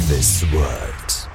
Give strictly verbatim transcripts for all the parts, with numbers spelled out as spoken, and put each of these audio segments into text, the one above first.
Elvis World.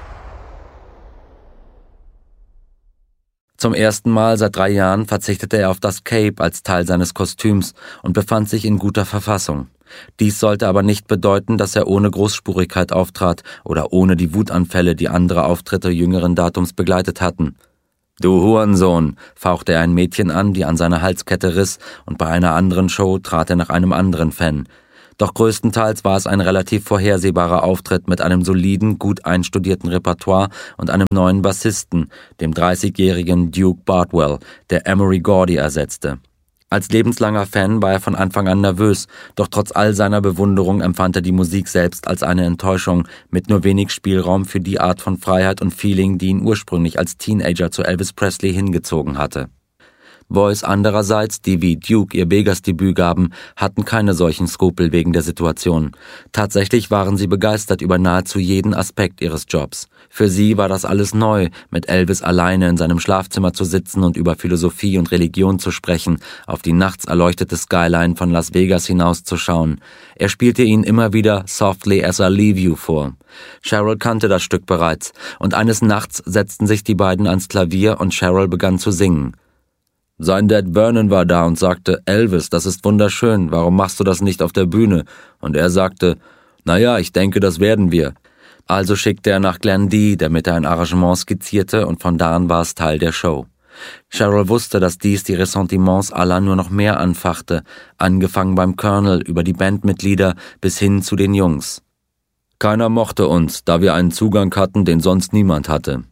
Zum ersten Mal seit drei Jahren verzichtete er auf das Cape als Teil seines Kostüms und befand sich in guter Verfassung. Dies sollte aber nicht bedeuten, dass er ohne Großspurigkeit auftrat oder ohne die Wutanfälle, die andere Auftritte jüngeren Datums begleitet hatten. »Du Hurensohn«, fauchte er ein Mädchen an, die an seiner Halskette riss, und bei einer anderen Show trat er nach einem anderen Fan. Doch größtenteils war es ein relativ vorhersehbarer Auftritt mit einem soliden, gut einstudierten Repertoire und einem neuen Bassisten, dem dreißigjährigen Duke Bardwell, der Emory Gordy ersetzte. Als lebenslanger Fan war er von Anfang an nervös, doch trotz all seiner Bewunderung empfand er die Musik selbst als eine Enttäuschung, mit nur wenig Spielraum für die Art von Freiheit und Feeling, die ihn ursprünglich als Teenager zu Elvis Presley hingezogen hatte. Boys andererseits, die wie Duke ihr Vegas-Debüt gaben, hatten keine solchen Skrupel wegen der Situation. Tatsächlich waren sie begeistert über nahezu jeden Aspekt ihres Jobs. Für sie war das alles neu, mit Elvis alleine in seinem Schlafzimmer zu sitzen und über Philosophie und Religion zu sprechen, auf die nachts erleuchtete Skyline von Las Vegas hinauszuschauen. Er spielte ihnen immer wieder Softly As I Leave You vor. Cheryl kannte das Stück bereits, und eines Nachts setzten sich die beiden ans Klavier und Cheryl begann zu singen. Sein Dad Vernon war da und sagte, Elvis, das ist wunderschön, warum machst du das nicht auf der Bühne? Und er sagte, naja, ich denke, das werden wir. Also schickte er nach Glenn D., der mit ein Arrangement skizzierte, und von da an war es Teil der Show. Cheryl wusste, dass dies die Ressentiments aller nur noch mehr anfachte, angefangen beim Colonel, über die Bandmitglieder bis hin zu den Jungs. Keiner mochte uns, da wir einen Zugang hatten, den sonst niemand hatte.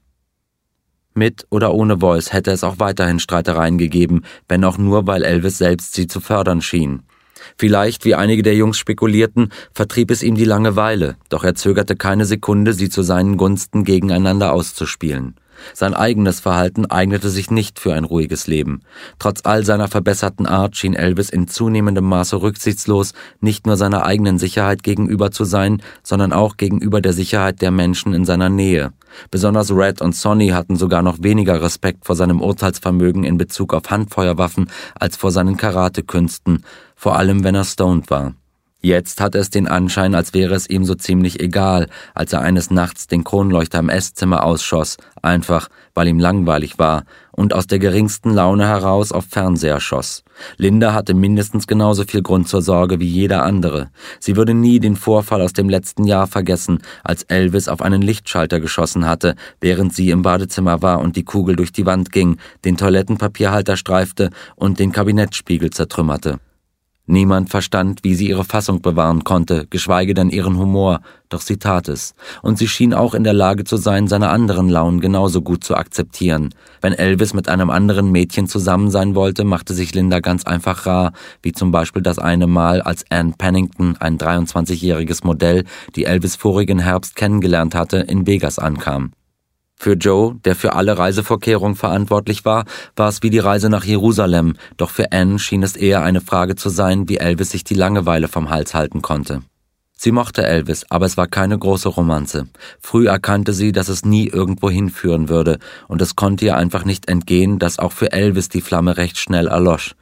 Mit oder ohne Voice hätte es auch weiterhin Streitereien gegeben, wenn auch nur, weil Elvis selbst sie zu fördern schien. Vielleicht, wie einige der Jungs spekulierten, vertrieb es ihm die Langeweile, doch er zögerte keine Sekunde, sie zu seinen Gunsten gegeneinander auszuspielen. Sein eigenes Verhalten eignete sich nicht für ein ruhiges Leben. Trotz all seiner verbesserten Art schien Elvis in zunehmendem Maße rücksichtslos, nicht nur seiner eigenen Sicherheit gegenüber zu sein, sondern auch gegenüber der Sicherheit der Menschen in seiner Nähe. Besonders Red und Sonny hatten sogar noch weniger Respekt vor seinem Urteilsvermögen in Bezug auf Handfeuerwaffen als vor seinen Karatekünsten, vor allem wenn er stoned war. Jetzt hatte es den Anschein, als wäre es ihm so ziemlich egal, als er eines Nachts den Kronleuchter im Esszimmer ausschoss, einfach, weil ihm langweilig war, und aus der geringsten Laune heraus auf Fernseher schoss. Linda hatte mindestens genauso viel Grund zur Sorge wie jeder andere. Sie würde nie den Vorfall aus dem letzten Jahr vergessen, als Elvis auf einen Lichtschalter geschossen hatte, während sie im Badezimmer war und die Kugel durch die Wand ging, den Toilettenpapierhalter streifte und den Kabinettspiegel zertrümmerte. Niemand verstand, wie sie ihre Fassung bewahren konnte, geschweige denn ihren Humor, doch sie tat es. Und sie schien auch in der Lage zu sein, seine anderen Launen genauso gut zu akzeptieren. Wenn Elvis mit einem anderen Mädchen zusammen sein wollte, machte sich Linda ganz einfach rar, wie zum Beispiel das eine Mal, als Ann Pennington, ein dreiundzwanzigjähriges Modell, die Elvis vorigen Herbst kennengelernt hatte, in Vegas ankam. Für Joe, der für alle Reisevorkehrungen verantwortlich war, war es wie die Reise nach Jerusalem, doch für Ann schien es eher eine Frage zu sein, wie Elvis sich die Langeweile vom Hals halten konnte. Sie mochte Elvis, aber es war keine große Romanze. Früh erkannte sie, dass es nie irgendwo hinführen würde, und es konnte ihr einfach nicht entgehen, dass auch für Elvis die Flamme recht schnell erlosch.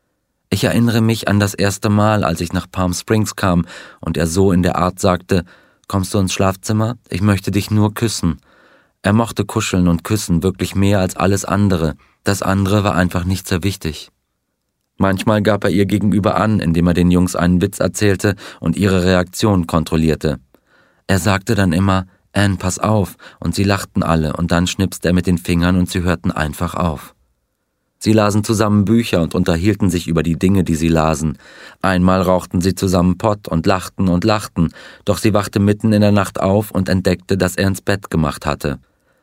Ich erinnere mich an das erste Mal, als ich nach Palm Springs kam, und er so in der Art sagte, »Kommst du ins Schlafzimmer? Ich möchte dich nur küssen.« Er mochte kuscheln und küssen wirklich mehr als alles andere. Das andere war einfach nicht sehr wichtig. Manchmal gab er ihr gegenüber an, indem er den Jungs einen Witz erzählte und ihre Reaktion kontrollierte. Er sagte dann immer, »Ann, pass auf«, und sie lachten alle, und dann schnipste er mit den Fingern und sie hörten einfach auf. Sie lasen zusammen Bücher und unterhielten sich über die Dinge, die sie lasen. Einmal rauchten sie zusammen Pott und lachten und lachten, doch sie wachte mitten in der Nacht auf und entdeckte, dass er ins Bett gemacht hatte.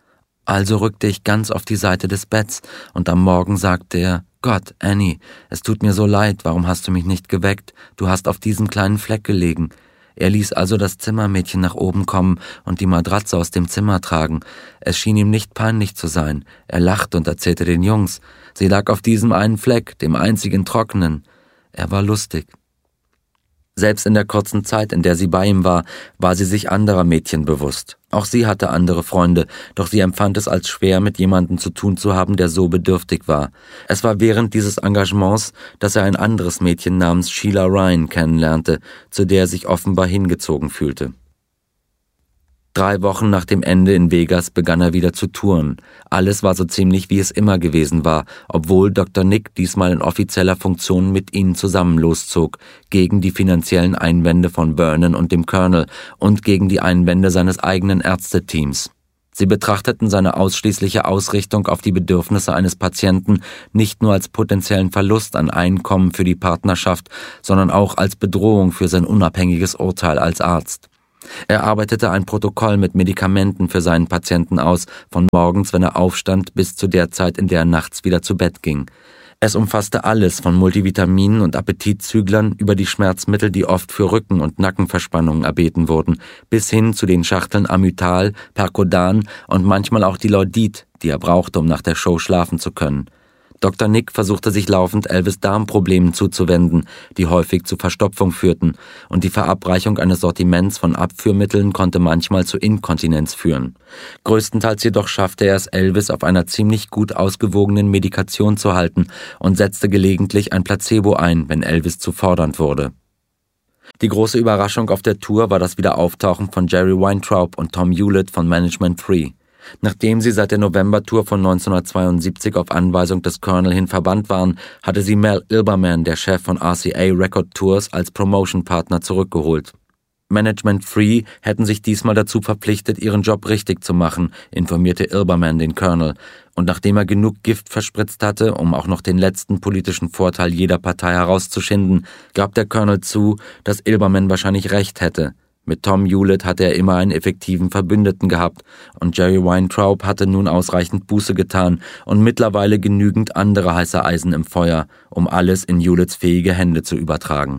Also rückte ich ganz auf die Seite des Betts, und am Morgen sagte er, »Gott, Annie, es tut mir so leid, warum hast du mich nicht geweckt? Du hast auf diesem kleinen Fleck gelegen.« Er ließ also das Zimmermädchen nach oben kommen und die Matratze aus dem Zimmer tragen. Es schien ihm nicht peinlich zu sein. Er lachte und erzählte den Jungs. Sie lag auf diesem einen Fleck, dem einzigen trockenen. Er war lustig. Selbst in der kurzen Zeit, in der sie bei ihm war, war sie sich anderer Mädchen bewusst. Auch sie hatte andere Freunde, doch sie empfand es als schwer, mit jemandem zu tun zu haben, der so bedürftig war. Es war während dieses Engagements, dass er ein anderes Mädchen namens Sheila Ryan kennenlernte, zu der er sich offenbar hingezogen fühlte. Drei Wochen nach dem Ende in Vegas begann er wieder zu touren. Alles war so ziemlich, wie es immer gewesen war, obwohl Doktor Nick diesmal in offizieller Funktion mit ihnen zusammen loszog, gegen die finanziellen Einwände von Vernon und dem Colonel und gegen die Einwände seines eigenen Ärzteteams. Sie betrachteten seine ausschließliche Ausrichtung auf die Bedürfnisse eines Patienten nicht nur als potenziellen Verlust an Einkommen für die Partnerschaft, sondern auch als Bedrohung für sein unabhängiges Urteil als Arzt. Er arbeitete ein Protokoll mit Medikamenten für seinen Patienten aus, von morgens, wenn er aufstand, bis zu der Zeit, in der er nachts wieder zu Bett ging. Es umfasste alles von Multivitaminen und Appetitzüglern über die Schmerzmittel, die oft für Rücken- und Nackenverspannungen erbeten wurden, bis hin zu den Schachteln Amytal, Percodan und manchmal auch die Laudit, die er brauchte, um nach der Show schlafen zu können. Doktor Nick versuchte sich laufend Elvis' Darmproblemen zuzuwenden, die häufig zu Verstopfung führten, und die Verabreichung eines Sortiments von Abführmitteln konnte manchmal zu Inkontinenz führen. Größtenteils jedoch schaffte er es, Elvis auf einer ziemlich gut ausgewogenen Medikation zu halten und setzte gelegentlich ein Placebo ein, wenn Elvis zu fordernd wurde. Die große Überraschung auf der Tour war das Wiederauftauchen von Jerry Weintraub und Tom Hewlett von Management Free. Nachdem sie seit der November-Tour von neunzehnhundertzweiundsiebzig auf Anweisung des Colonel hin verbannt waren, hatte sie Mel Ilberman, der Chef von R C A Record Tours, als Promotion-Partner zurückgeholt. Management Free hätten sich diesmal dazu verpflichtet, ihren Job richtig zu machen, informierte Ilberman den Colonel, und nachdem er genug Gift verspritzt hatte, um auch noch den letzten politischen Vorteil jeder Partei herauszuschinden, gab der Colonel zu, dass Ilberman wahrscheinlich recht hätte. Mit Tom Hewlett hatte er immer einen effektiven Verbündeten gehabt und Jerry Weintraub hatte nun ausreichend Buße getan und mittlerweile genügend andere heiße Eisen im Feuer, um alles in Hewletts fähige Hände zu übertragen.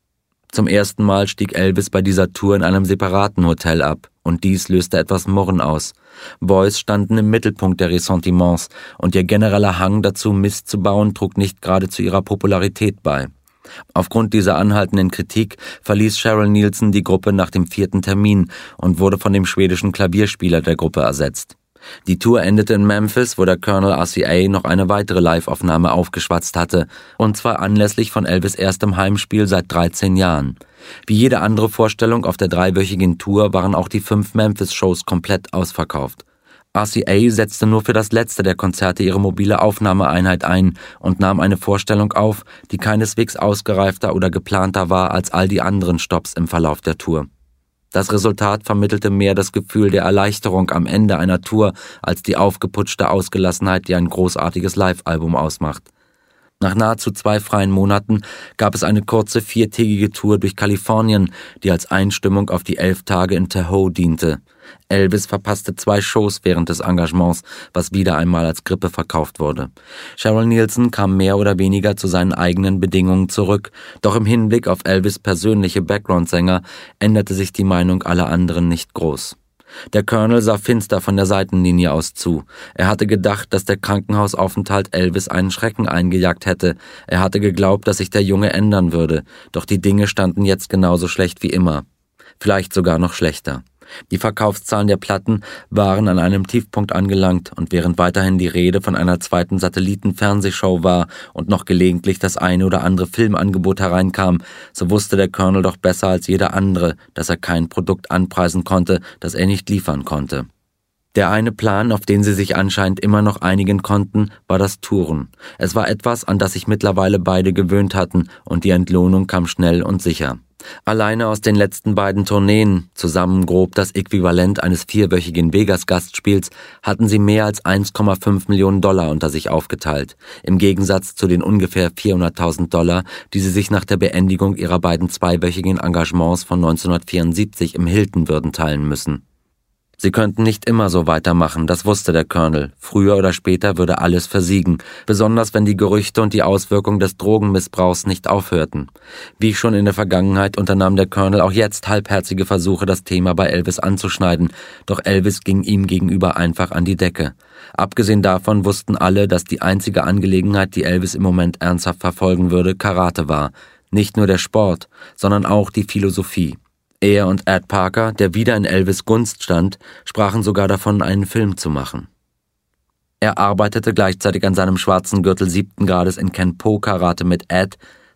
Zum ersten Mal stieg Elvis bei dieser Tour in einem separaten Hotel ab und dies löste etwas Murren aus. Boys standen im Mittelpunkt der Ressentiments und ihr genereller Hang dazu, Mist zu bauen, trug nicht gerade zu ihrer Popularität bei. Aufgrund dieser anhaltenden Kritik verließ Cheryl Nielsen die Gruppe nach dem vierten Termin und wurde von dem schwedischen Klavierspieler der Gruppe ersetzt. Die Tour endete in Memphis, wo der Colonel R C A noch eine weitere Live-Aufnahme aufgeschwatzt hatte, und zwar anlässlich von Elvis' erstem Heimspiel seit dreizehn Jahren. Wie jede andere Vorstellung auf der dreiwöchigen Tour waren auch die fünf Memphis-Shows komplett ausverkauft. R C A setzte nur für das letzte der Konzerte ihre mobile Aufnahmeeinheit ein und nahm eine Vorstellung auf, die keineswegs ausgereifter oder geplanter war als all die anderen Stopps im Verlauf der Tour. Das Resultat vermittelte mehr das Gefühl der Erleichterung am Ende einer Tour als die aufgeputschte Ausgelassenheit, die ein großartiges Live-Album ausmacht. Nach nahezu zwei freien Monaten gab es eine kurze viertägige Tour durch Kalifornien, die als Einstimmung auf die elf Tage in Tahoe diente. Elvis verpasste zwei Shows während des Engagements, was wieder einmal als Grippe verkauft wurde. Cheryl Nielsen kam mehr oder weniger zu seinen eigenen Bedingungen zurück, doch im Hinblick auf Elvis' persönliche Background-Sänger änderte sich die Meinung aller anderen nicht groß. Der Colonel sah finster von der Seitenlinie aus zu. Er hatte gedacht, dass der Krankenhausaufenthalt Elvis einen Schrecken eingejagt hätte. Er hatte geglaubt, dass sich der Junge ändern würde, doch die Dinge standen jetzt genauso schlecht wie immer. Vielleicht sogar noch schlechter. Die Verkaufszahlen der Platten waren an einem Tiefpunkt angelangt und während weiterhin die Rede von einer zweiten Satelliten-Fernsehshow war und noch gelegentlich das eine oder andere Filmangebot hereinkam, so wusste der Colonel doch besser als jeder andere, dass er kein Produkt anpreisen konnte, das er nicht liefern konnte. Der eine Plan, auf den sie sich anscheinend immer noch einigen konnten, war das Touren. Es war etwas, an das sich mittlerweile beide gewöhnt hatten, und die Entlohnung kam schnell und sicher. Alleine aus den letzten beiden Tourneen, zusammen grob das Äquivalent eines vierwöchigen Vegas-Gastspiels, hatten sie mehr als eins Komma fünf Millionen Dollar unter sich aufgeteilt, im Gegensatz zu den ungefähr vierhunderttausend Dollar, die sie sich nach der Beendigung ihrer beiden zweiwöchigen Engagements von neunzehnhundertvierundsiebzig im Hilton würden teilen müssen. Sie könnten nicht immer so weitermachen, das wusste der Colonel. Früher oder später würde alles versiegen, besonders wenn die Gerüchte und die Auswirkungen des Drogenmissbrauchs nicht aufhörten. Wie schon in der Vergangenheit unternahm der Colonel auch jetzt halbherzige Versuche, das Thema bei Elvis anzuschneiden, doch Elvis ging ihm gegenüber einfach an die Decke. Abgesehen davon wussten alle, dass die einzige Angelegenheit, die Elvis im Moment ernsthaft verfolgen würde, Karate war. Nicht nur der Sport, sondern auch die Philosophie. Er und Ed Parker, der wieder in Elvis' Gunst stand, sprachen sogar davon, einen Film zu machen. Er arbeitete gleichzeitig an seinem schwarzen Gürtel siebten Grades in Kenpo-Karate mit Ed,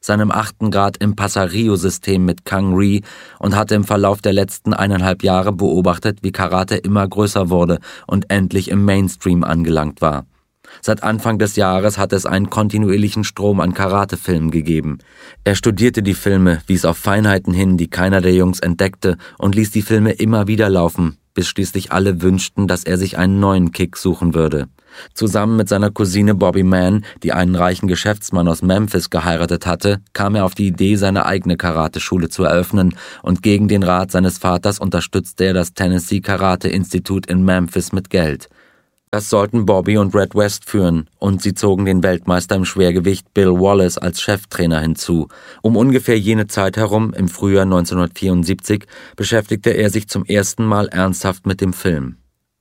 seinem achten Grad Impresario-System mit Kang Ree und hatte im Verlauf der letzten eineinhalb Jahre beobachtet, wie Karate immer größer wurde und endlich im Mainstream angelangt war. Seit Anfang des Jahres hat es einen kontinuierlichen Strom an Karate-Filmen gegeben. Er studierte die Filme, wies auf Feinheiten hin, die keiner der Jungs entdeckte, und ließ die Filme immer wieder laufen, bis schließlich alle wünschten, dass er sich einen neuen Kick suchen würde. Zusammen mit seiner Cousine Bobby Mann, die einen reichen Geschäftsmann aus Memphis geheiratet hatte, kam er auf die Idee, seine eigene Karateschule zu eröffnen, und gegen den Rat seines Vaters unterstützte er das Tennessee Karate Institute in Memphis mit Geld. Das sollten Bobby und Red West führen, und sie zogen den Weltmeister im Schwergewicht Bill Wallace als Cheftrainer hinzu. Um ungefähr jene Zeit herum, im Frühjahr neunzehnhundertvierundsiebzig, beschäftigte er sich zum ersten Mal ernsthaft mit dem Film.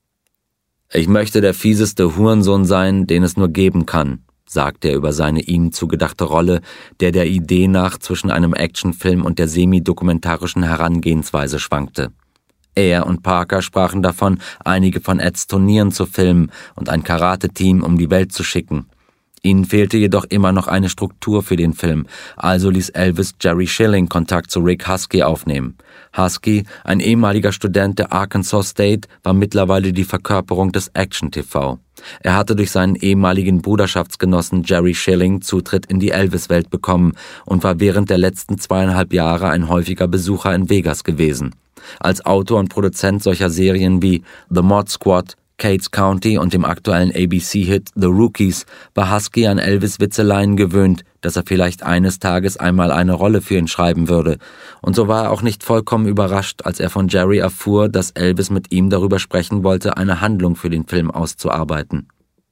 »Ich möchte der fieseste Hurensohn sein, den es nur geben kann«, sagte er über seine ihm zugedachte Rolle, der der Idee nach zwischen einem Actionfilm und der semi-dokumentarischen Herangehensweise schwankte. Er und Parker sprachen davon, einige von Eds Turnieren zu filmen und ein Karate-Team um die Welt zu schicken. Ihnen fehlte jedoch immer noch eine Struktur für den Film, also ließ Elvis Jerry Schilling Kontakt zu Rick Husky aufnehmen. Husky, ein ehemaliger Student der Arkansas State, war mittlerweile die Verkörperung des Action-T V. Er hatte durch seinen ehemaligen Bruderschaftsgenossen Jerry Schilling Zutritt in die Elvis-Welt bekommen und war während der letzten zweieinhalb Jahre ein häufiger Besucher in Vegas gewesen. Als Autor und Produzent solcher Serien wie The Mod Squad, Cates County und dem aktuellen A B C-Hit The Rookies war Husky an Elvis Witzeleien gewöhnt, dass er vielleicht eines Tages einmal eine Rolle für ihn schreiben würde. Und so war er auch nicht vollkommen überrascht, als er von Jerry erfuhr, dass Elvis mit ihm darüber sprechen wollte, eine Handlung für den Film auszuarbeiten.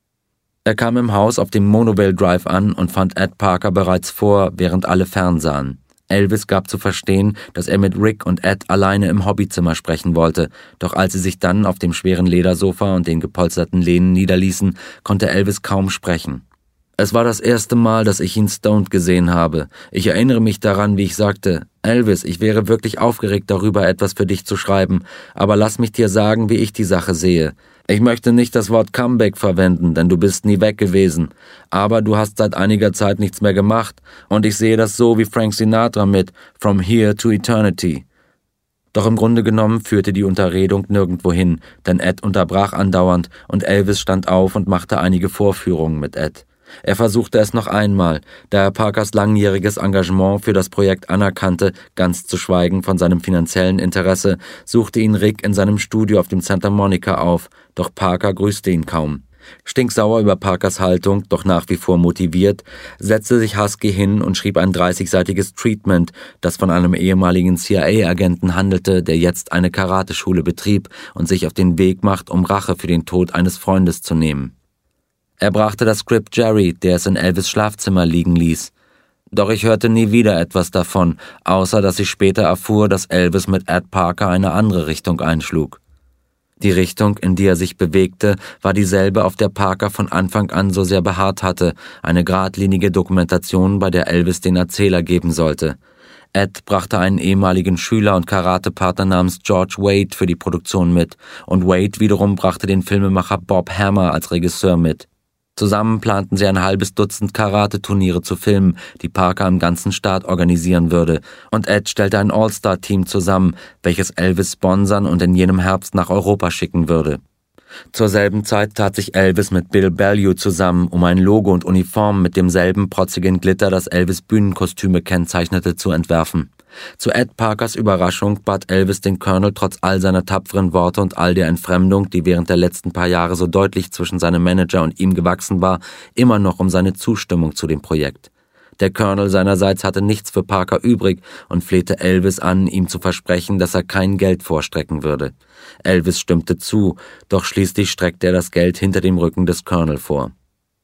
Er kam im Haus auf dem Monovale Drive an und fand Ed Parker bereits vor, während alle fernsahen. Elvis gab zu verstehen, dass er mit Rick und Ed alleine im Hobbyzimmer sprechen wollte, doch als sie sich dann auf dem schweren Ledersofa und den gepolsterten Lehnen niederließen, konnte Elvis kaum sprechen. »Es war das erste Mal, dass ich ihn stoned gesehen habe. Ich erinnere mich daran, wie ich sagte, Elvis, ich wäre wirklich aufgeregt darüber, etwas für dich zu schreiben, aber lass mich dir sagen, wie ich die Sache sehe. Ich möchte nicht das Wort Comeback verwenden, denn du bist nie weg gewesen. Aber du hast seit einiger Zeit nichts mehr gemacht und ich sehe das so wie Frank Sinatra mit From Here to Eternity.« Doch im Grunde genommen führte die Unterredung nirgendwo hin, denn Ed unterbrach andauernd und Elvis stand auf und machte einige Vorführungen mit Ed. Er versuchte es noch einmal, da er Parkers langjähriges Engagement für das Projekt anerkannte, ganz zu schweigen von seinem finanziellen Interesse, suchte ihn Rick in seinem Studio auf dem Santa Monica auf, doch Parker grüßte ihn kaum. Stinksauer über Parkers Haltung, doch nach wie vor motiviert, setzte sich Husky hin und schrieb ein dreißigseitiges Treatment, das von einem ehemaligen C I A-Agenten handelte, der jetzt eine Karateschule betrieb und sich auf den Weg macht, um Rache für den Tod eines Freundes zu nehmen. Er brachte das Skript Jerry, der es in Elvis' Schlafzimmer liegen ließ. Doch ich hörte nie wieder etwas davon, außer dass ich später erfuhr, dass Elvis mit Ed Parker eine andere Richtung einschlug. Die Richtung, in die er sich bewegte, war dieselbe, auf der Parker von Anfang an so sehr beharrt hatte, eine geradlinige Dokumentation, bei der Elvis den Erzähler geben sollte. Ed brachte einen ehemaligen Schüler und Karatepartner namens George Wade für die Produktion mit, und Wade wiederum brachte den Filmemacher Bob Hammer als Regisseur mit. Zusammen planten sie ein halbes Dutzend Karate-Turniere zu filmen, die Parker im ganzen Staat organisieren würde, und Ed stellte ein All-Star-Team zusammen, welches Elvis sponsern und in jenem Herbst nach Europa schicken würde. Zur selben Zeit tat sich Elvis mit Bill Bellevue zusammen, um ein Logo und Uniform mit demselben protzigen Glitter, das Elvis' Bühnenkostüme kennzeichnete, zu entwerfen. Zu Ed Parkers Überraschung bat Elvis den Colonel trotz all seiner tapferen Worte und all der Entfremdung, die während der letzten paar Jahre so deutlich zwischen seinem Manager und ihm gewachsen war, immer noch um seine Zustimmung zu dem Projekt. Der Colonel seinerseits hatte nichts für Parker übrig und flehte Elvis an, ihm zu versprechen, dass er kein Geld vorstrecken würde. Elvis stimmte zu, doch schließlich streckte er das Geld hinter dem Rücken des Colonel vor.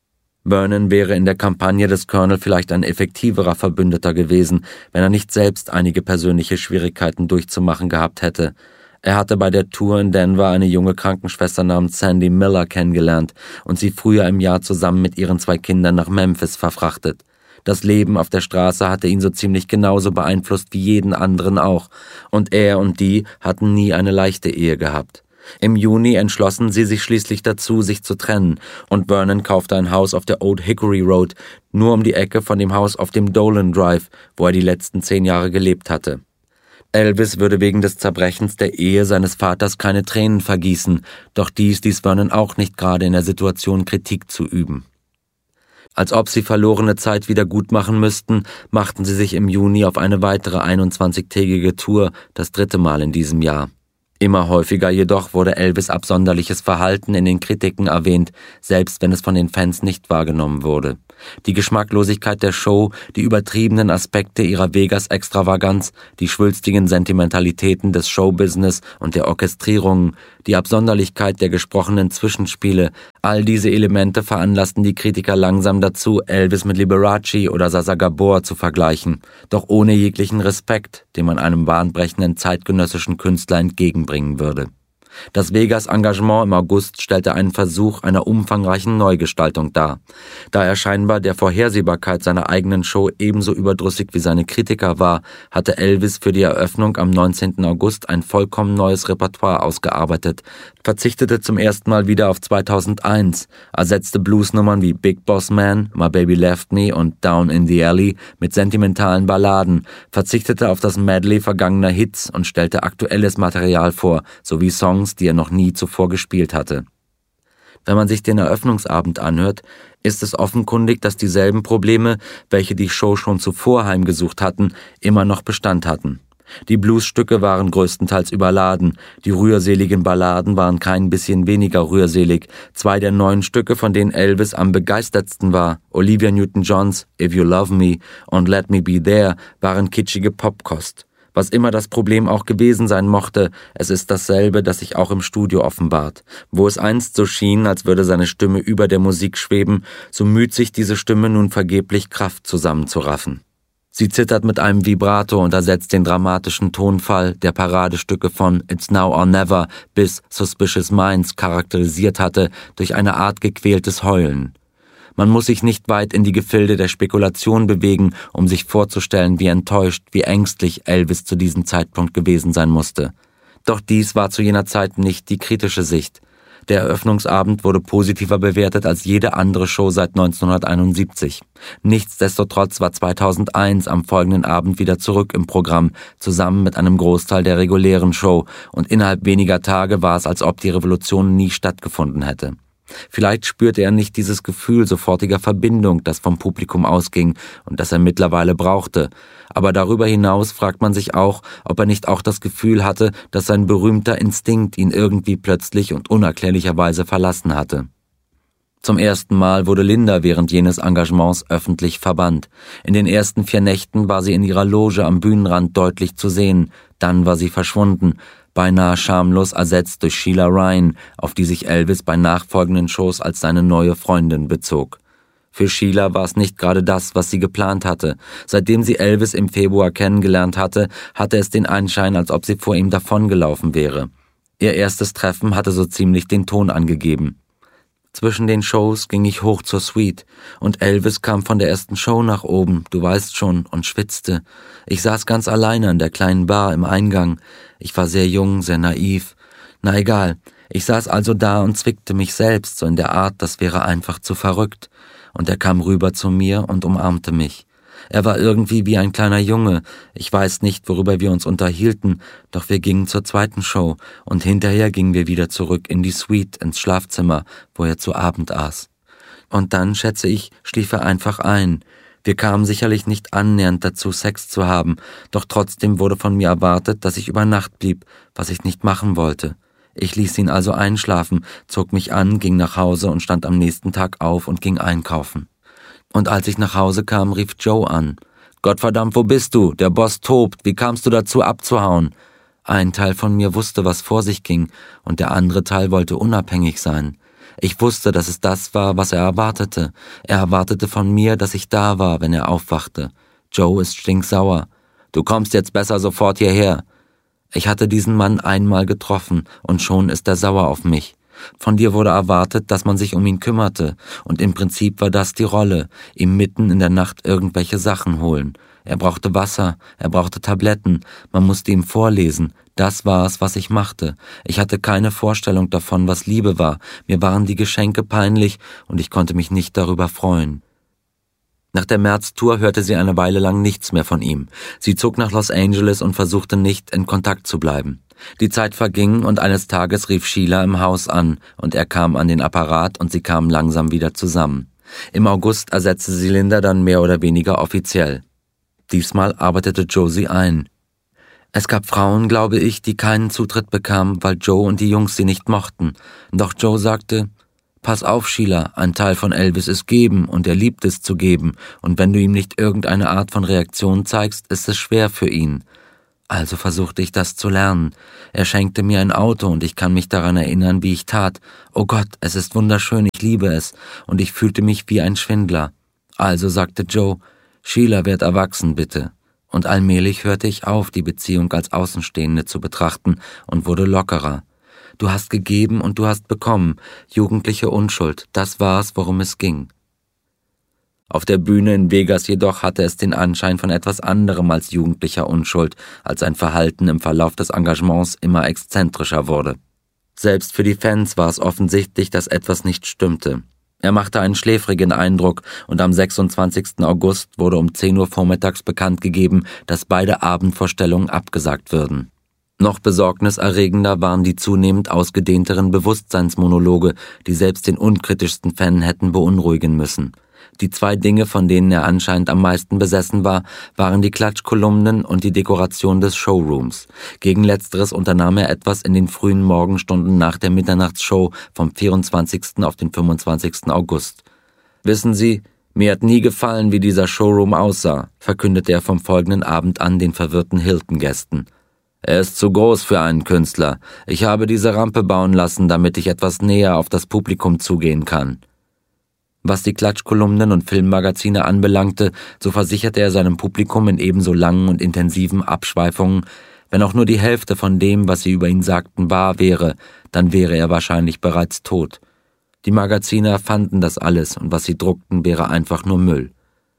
Vernon wäre in der Kampagne des Colonel vielleicht ein effektiverer Verbündeter gewesen, wenn er nicht selbst einige persönliche Schwierigkeiten durchzumachen gehabt hätte. Er hatte bei der Tour in Denver eine junge Krankenschwester namens Sandy Miller kennengelernt und sie früher im Jahr zusammen mit ihren zwei Kindern nach Memphis verfrachtet. Das Leben auf der Straße hatte ihn so ziemlich genauso beeinflusst wie jeden anderen auch, und er und die hatten nie eine leichte Ehe gehabt. Im Juni entschlossen sie sich schließlich dazu, sich zu trennen, und Vernon kaufte ein Haus auf der Old Hickory Road, nur um die Ecke von dem Haus auf dem Dolan Drive, wo er die letzten zehn Jahre gelebt hatte. Elvis würde wegen des Zerbrechens der Ehe seines Vaters keine Tränen vergießen, doch dies ließ Vernon auch nicht gerade in der Situation, Kritik zu üben. Als ob sie verlorene Zeit wieder gut machen müssten, machten sie sich im Juni auf eine weitere einundzwanzigtägige Tour, das dritte Mal in diesem Jahr. Immer häufiger jedoch wurde Elvis' absonderliches Verhalten in den Kritiken erwähnt, selbst wenn es von den Fans nicht wahrgenommen wurde. Die Geschmacklosigkeit der Show, die übertriebenen Aspekte ihrer Vegas-Extravaganz, die schwülstigen Sentimentalitäten des Showbusiness und der Orchestrierungen, die Absonderlichkeit der gesprochenen Zwischenspiele, all diese Elemente veranlassten die Kritiker langsam dazu, Elvis mit Liberace oder Sasa Gabor zu vergleichen, doch ohne jeglichen Respekt, den man einem bahnbrechenden zeitgenössischen Künstler entgegenbringen würde. Das Vegas-Engagement im August stellte einen Versuch einer umfangreichen Neugestaltung dar. Da er scheinbar der Vorhersehbarkeit seiner eigenen Show ebenso überdrüssig wie seine Kritiker war, hatte Elvis für die Eröffnung am neunzehnten August ein vollkommen neues Repertoire ausgearbeitet, verzichtete zum ersten Mal wieder auf zweitausendeins, ersetzte Bluesnummern wie Big Boss Man, My Baby Left Me und Down in the Alley mit sentimentalen Balladen, verzichtete auf das Medley vergangener Hits und stellte aktuelles Material vor, sowie Songs, die er noch nie zuvor gespielt hatte. Wenn man sich den Eröffnungsabend anhört, ist es offenkundig, dass dieselben Probleme, welche die Show schon zuvor heimgesucht hatten, immer noch Bestand hatten. Die Bluesstücke waren größtenteils überladen, die rührseligen Balladen waren kein bisschen weniger rührselig. Zwei der neuen Stücke, von denen Elvis am begeistertsten war, Olivia Newton-Johns If You Love Me und Let Me Be There, waren kitschige Popkost. Was immer das Problem auch gewesen sein mochte, es ist dasselbe, das sich auch im Studio offenbart. Wo es einst so schien, als würde seine Stimme über der Musik schweben, so müht sich diese Stimme nun vergeblich, Kraft zusammenzuraffen. Sie zittert mit einem Vibrato und ersetzt den dramatischen Tonfall der Paradestücke von It's Now or Never bis Suspicious Minds charakterisiert hatte, durch eine Art gequältes Heulen. Man muss sich nicht weit in die Gefilde der Spekulation bewegen, um sich vorzustellen, wie enttäuscht, wie ängstlich Elvis zu diesem Zeitpunkt gewesen sein musste. Doch dies war zu jener Zeit nicht die kritische Sicht. Der Eröffnungsabend wurde positiver bewertet als jede andere Show seit neunzehnhunderteinundsiebzig. Nichtsdestotrotz war zweitausendeins am folgenden Abend wieder zurück im Programm, zusammen mit einem Großteil der regulären Show, und innerhalb weniger Tage war es, als ob die Revolution nie stattgefunden hätte. Vielleicht spürte er nicht dieses Gefühl sofortiger Verbindung, das vom Publikum ausging und das er mittlerweile brauchte. Aber darüber hinaus fragt man sich auch, ob er nicht auch das Gefühl hatte, dass sein berühmter Instinkt ihn irgendwie plötzlich und unerklärlicherweise verlassen hatte. Zum ersten Mal wurde Linda während jenes Engagements öffentlich verbannt. In den ersten vier Nächten war sie in ihrer Loge am Bühnenrand deutlich zu sehen, dann war sie verschwunden, beinahe schamlos ersetzt durch Sheila Ryan, auf die sich Elvis bei nachfolgenden Shows als seine neue Freundin bezog. Für Sheila war es nicht gerade das, was sie geplant hatte. Seitdem sie Elvis im Februar kennengelernt hatte, hatte es den Anschein, als ob sie vor ihm davongelaufen wäre. Ihr erstes Treffen hatte so ziemlich den Ton angegeben. Zwischen den Shows ging ich hoch zur Suite, und Elvis kam von der ersten Show nach oben, du weißt schon, und schwitzte. Ich saß ganz alleine an der kleinen Bar im Eingang. Ich war sehr jung, sehr naiv. Na egal, ich saß also da und zwickte mich selbst, so in der Art, das wäre einfach zu verrückt. Und er kam rüber zu mir und umarmte mich. Er war irgendwie wie ein kleiner Junge. Ich weiß nicht, worüber wir uns unterhielten, doch wir gingen zur zweiten Show, und hinterher gingen wir wieder zurück in die Suite, ins Schlafzimmer, wo er zu Abend aß. Und dann, schätze ich, schlief er einfach ein. Wir kamen sicherlich nicht annähernd dazu, Sex zu haben, doch trotzdem wurde von mir erwartet, dass ich über Nacht blieb, was ich nicht machen wollte. Ich ließ ihn also einschlafen, zog mich an, ging nach Hause und stand am nächsten Tag auf und ging einkaufen. Und als ich nach Hause kam, rief Joe an. »Gottverdammt, wo bist du? Der Boss tobt. Wie kamst du dazu, abzuhauen?« Ein Teil von mir wusste, was vor sich ging, und der andere Teil wollte unabhängig sein. Ich wusste, dass es das war, was er erwartete. Er erwartete von mir, dass ich da war, wenn er aufwachte. Joe ist stinksauer. »Du kommst jetzt besser sofort hierher.« Ich hatte diesen Mann einmal getroffen, und schon ist er sauer auf mich. Von dir wurde erwartet, dass man sich um ihn kümmerte, und im Prinzip war das die Rolle, ihm mitten in der Nacht irgendwelche Sachen holen. Er brauchte Wasser, er brauchte Tabletten, man musste ihm vorlesen. Das war es, was ich machte. Ich hatte keine Vorstellung davon, was Liebe war. Mir waren die Geschenke peinlich und ich konnte mich nicht darüber freuen. Nach der März-Tour hörte sie eine Weile lang nichts mehr von ihm. Sie zog nach Los Angeles und versuchte nicht, in Kontakt zu bleiben. Die Zeit verging und eines Tages rief Sheila im Haus an und er kam an den Apparat und sie kamen langsam wieder zusammen. Im August ersetzte sie Linda dann mehr oder weniger offiziell. Diesmal arbeitete Joe sie ein. Es gab Frauen, glaube ich, die keinen Zutritt bekamen, weil Joe und die Jungs sie nicht mochten. Doch Joe sagte: »Pass auf, Sheila, ein Teil von Elvis ist geben und er liebt es zu geben, und wenn du ihm nicht irgendeine Art von Reaktion zeigst, ist es schwer für ihn.« Also versuchte ich das zu lernen. Er schenkte mir ein Auto und ich kann mich daran erinnern, wie ich tat. Oh Gott, es ist wunderschön, ich liebe es. Und ich fühlte mich wie ein Schwindler. Also sagte Joe: »Sheila, werd erwachsen, bitte.« Und allmählich hörte ich auf, die Beziehung als Außenstehende zu betrachten und wurde lockerer. Du hast gegeben und du hast bekommen. Jugendliche Unschuld, das war's, worum es ging. Auf der Bühne in Vegas jedoch hatte es den Anschein von etwas anderem als jugendlicher Unschuld, als sein Verhalten im Verlauf des Engagements immer exzentrischer wurde. Selbst für die Fans war es offensichtlich, dass etwas nicht stimmte. Er machte einen schläfrigen Eindruck und am sechsundzwanzigsten August wurde um zehn Uhr vormittags bekannt gegeben, dass beide Abendvorstellungen abgesagt würden. Noch besorgniserregender waren die zunehmend ausgedehnteren Bewusstseinsmonologe, die selbst den unkritischsten Fan hätten beunruhigen müssen. Die zwei Dinge, von denen er anscheinend am meisten besessen war, waren die Klatschkolumnen und die Dekoration des Showrooms. Gegen letzteres unternahm er etwas in den frühen Morgenstunden nach der Mitternachtsshow vom vierundzwanzigsten auf den fünfundzwanzigsten August. »Wissen Sie, mir hat nie gefallen, wie dieser Showroom aussah«, verkündete er vom folgenden Abend an den verwirrten Hilton-Gästen. »Er ist zu groß für einen Künstler. Ich habe diese Rampe bauen lassen, damit ich etwas näher auf das Publikum zugehen kann.« Was die Klatschkolumnen und Filmmagazine anbelangte, so versicherte er seinem Publikum in ebenso langen und intensiven Abschweifungen: Wenn auch nur die Hälfte von dem, was sie über ihn sagten, wahr wäre, dann wäre er wahrscheinlich bereits tot. Die Magazine erfanden das alles und was sie druckten, wäre einfach nur Müll.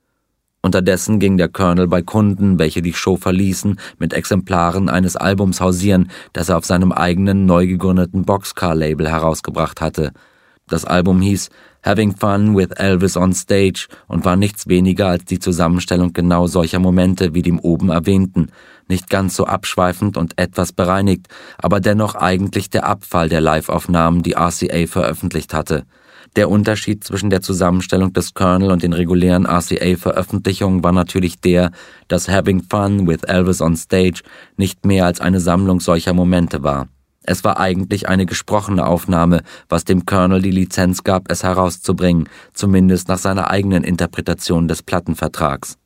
Unterdessen ging der Colonel bei Kunden, welche die Show verließen, mit Exemplaren eines Albums hausieren, das er auf seinem eigenen neu gegründeten Boxcar-Label herausgebracht hatte. Das Album hieß Having Fun with Elvis on Stage und war nichts weniger als die Zusammenstellung genau solcher Momente wie dem oben erwähnten, nicht ganz so abschweifend und etwas bereinigt, aber dennoch eigentlich der Abfall der Live-Aufnahmen, die R C A veröffentlicht hatte. Der Unterschied zwischen der Zusammenstellung des Colonel und den regulären R C A-Veröffentlichungen war natürlich der, dass Having Fun with Elvis on Stage nicht mehr als eine Sammlung solcher Momente war. Es war eigentlich eine gesprochene Aufnahme, was dem Colonel die Lizenz gab, es herauszubringen, zumindest nach seiner eigenen Interpretation des Plattenvertrags.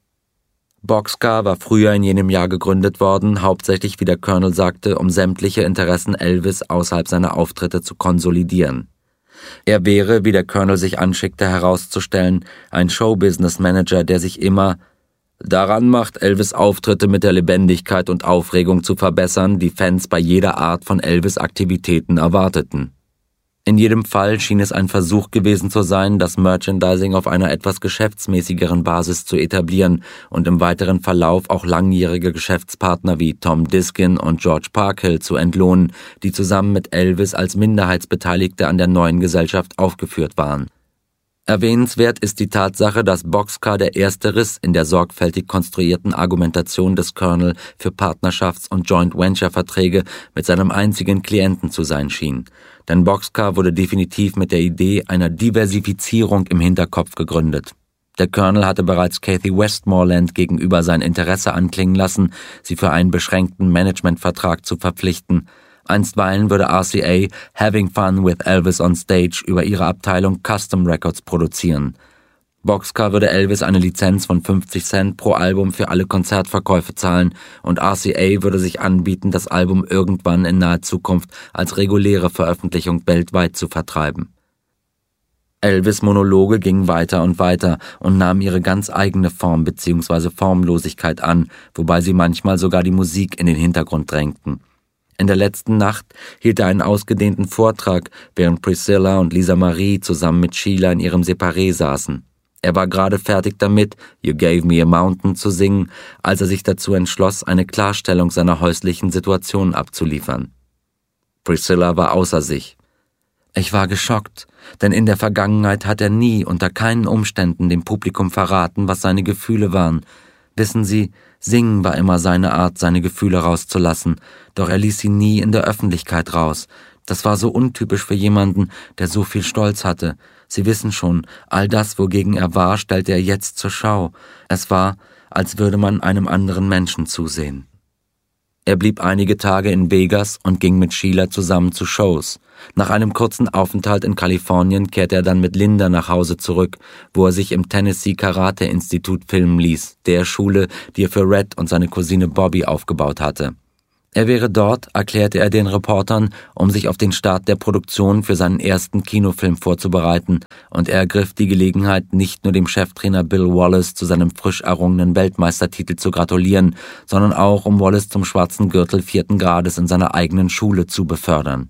Boxcar war früher in jenem Jahr gegründet worden, hauptsächlich, wie der Colonel sagte, um sämtliche Interessen Elvis außerhalb seiner Auftritte zu konsolidieren. Er wäre, wie der Colonel sich anschickte herauszustellen, ein Showbusiness-Manager, der sich immer daran macht, Elvis' Auftritte mit der Lebendigkeit und Aufregung zu verbessern, die Fans bei jeder Art von Elvis-Aktivitäten erwarteten. In jedem Fall schien es ein Versuch gewesen zu sein, das Merchandising auf einer etwas geschäftsmäßigeren Basis zu etablieren und im weiteren Verlauf auch langjährige Geschäftspartner wie Tom Diskin und George Parkhill zu entlohnen, die zusammen mit Elvis als Minderheitsbeteiligte an der neuen Gesellschaft aufgeführt waren. Erwähnenswert ist die Tatsache, dass Boxcar der erste Riss in der sorgfältig konstruierten Argumentation des Colonel für Partnerschafts- und Joint-Venture-Verträge mit seinem einzigen Klienten zu sein schien. Denn Boxcar wurde definitiv mit der Idee einer Diversifizierung im Hinterkopf gegründet. Der Colonel hatte bereits Kathy Westmoreland gegenüber sein Interesse anklingen lassen, sie für einen beschränkten Managementvertrag zu verpflichten. Einstweilen würde R C A Having Fun with Elvis on Stage über ihre Abteilung Custom Records produzieren. Boxcar würde Elvis eine Lizenz von fünfzig Cent pro Album für alle Konzertverkäufe zahlen und R C A würde sich anbieten, das Album irgendwann in naher Zukunft als reguläre Veröffentlichung weltweit zu vertreiben. Elvis' Monologe gingen weiter und weiter und nahmen ihre ganz eigene Form bzw. Formlosigkeit an, wobei sie manchmal sogar die Musik in den Hintergrund drängten. In der letzten Nacht hielt er einen ausgedehnten Vortrag, während Priscilla und Lisa Marie zusammen mit Sheila in ihrem Separé saßen. Er war gerade fertig damit, You Gave Me a Mountain zu singen, als er sich dazu entschloss, eine Klarstellung seiner häuslichen Situation abzuliefern. Priscilla war außer sich. Ich war geschockt, denn in der Vergangenheit hat er nie unter keinen Umständen dem Publikum verraten, was seine Gefühle waren. Wissen Sie, Singen war immer seine Art, seine Gefühle rauszulassen, doch er ließ sie nie in der Öffentlichkeit raus. Das war so untypisch für jemanden, der so viel Stolz hatte. Sie wissen schon, all das, wogegen er war, stellte er jetzt zur Schau. Es war, als würde man einem anderen Menschen zusehen. Er blieb einige Tage in Vegas und ging mit Sheila zusammen zu Shows. Nach einem kurzen Aufenthalt in Kalifornien kehrte er dann mit Linda nach Hause zurück, wo er sich im Tennessee Karate Institut filmen ließ, der Schule, die er für Red und seine Cousine Bobby aufgebaut hatte. Er wäre dort, erklärte er den Reportern, um sich auf den Start der Produktion für seinen ersten Kinofilm vorzubereiten, und er ergriff die Gelegenheit, nicht nur dem Cheftrainer Bill Wallace zu seinem frisch errungenen Weltmeistertitel zu gratulieren, sondern auch, um Wallace zum schwarzen Gürtel vierten Grades in seiner eigenen Schule zu befördern.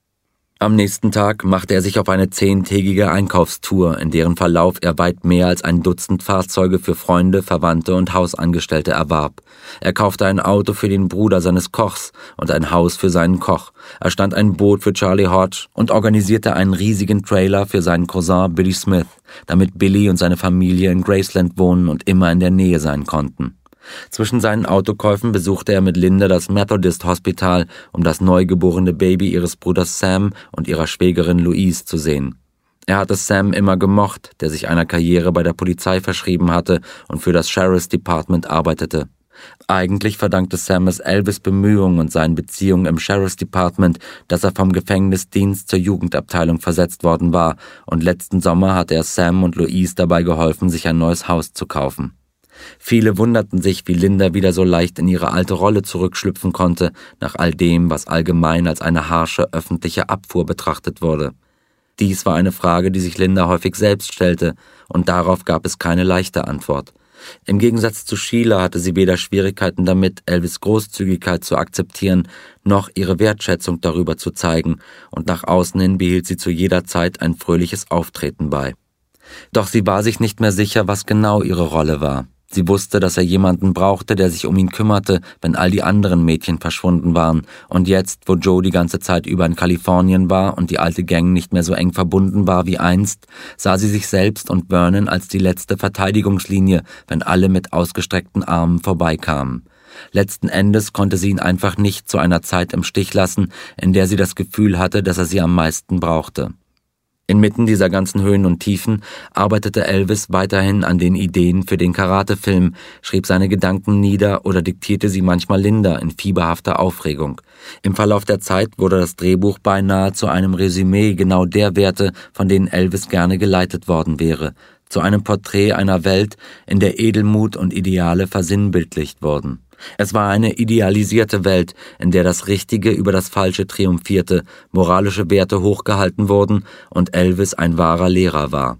Am nächsten Tag machte er sich auf eine zehntägige Einkaufstour, in deren Verlauf er weit mehr als ein Dutzend Fahrzeuge für Freunde, Verwandte und Hausangestellte erwarb. Er kaufte ein Auto für den Bruder seines Kochs und ein Haus für seinen Koch. Er stand ein Boot für Charlie Hodge und organisierte einen riesigen Trailer für seinen Cousin Billy Smith, damit Billy und seine Familie in Graceland wohnen und immer in der Nähe sein konnten. Zwischen seinen Autokäufen besuchte er mit Linda das Methodist Hospital, um das neugeborene Baby ihres Bruders Sam und ihrer Schwägerin Louise zu sehen. Er hatte Sam immer gemocht, der sich einer Karriere bei der Polizei verschrieben hatte und für das Sheriff's Department arbeitete. Eigentlich verdankte Sam es Elvis' Bemühungen und seinen Beziehungen im Sheriff's Department, dass er vom Gefängnisdienst zur Jugendabteilung versetzt worden war, und letzten Sommer hatte er Sam und Louise dabei geholfen, sich ein neues Haus zu kaufen. Viele wunderten sich, wie Linda wieder so leicht in ihre alte Rolle zurückschlüpfen konnte, nach all dem, was allgemein als eine harsche öffentliche Abfuhr betrachtet wurde. Dies war eine Frage, die sich Linda häufig selbst stellte, und darauf gab es keine leichte Antwort. Im Gegensatz zu Sheila hatte sie weder Schwierigkeiten damit, Elvis' Großzügigkeit zu akzeptieren, noch ihre Wertschätzung darüber zu zeigen, und nach außen hin behielt sie zu jeder Zeit ein fröhliches Auftreten bei. Doch sie war sich nicht mehr sicher, was genau ihre Rolle war. Sie wusste, dass er jemanden brauchte, der sich um ihn kümmerte, wenn all die anderen Mädchen verschwunden waren. Und jetzt, wo Joe die ganze Zeit über in Kalifornien war und die alte Gang nicht mehr so eng verbunden war wie einst, sah sie sich selbst und Vernon als die letzte Verteidigungslinie, wenn alle mit ausgestreckten Armen vorbeikamen. Letzten Endes konnte sie ihn einfach nicht zu einer Zeit im Stich lassen, in der sie das Gefühl hatte, dass er sie am meisten brauchte. Inmitten dieser ganzen Höhen und Tiefen arbeitete Elvis weiterhin an den Ideen für den Karatefilm, schrieb seine Gedanken nieder oder diktierte sie manchmal Linda in fieberhafter Aufregung. Im Verlauf der Zeit wurde das Drehbuch beinahe zu einem Resümee genau der Werte, von denen Elvis gerne geleitet worden wäre, zu einem Porträt einer Welt, in der Edelmut und Ideale versinnbildlicht wurden. Es war eine idealisierte Welt, in der das Richtige über das Falsche triumphierte, moralische Werte hochgehalten wurden und Elvis ein wahrer Lehrer war.